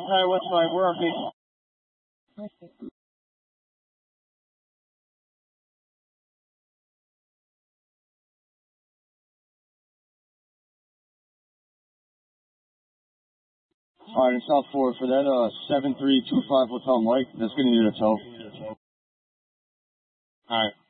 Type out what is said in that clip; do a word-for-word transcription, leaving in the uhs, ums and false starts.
Alright, what's my, where are we? Alright, in South Florida, for that, uh, seven three two five Hotel Mike, that's gonna need a tow. Alright.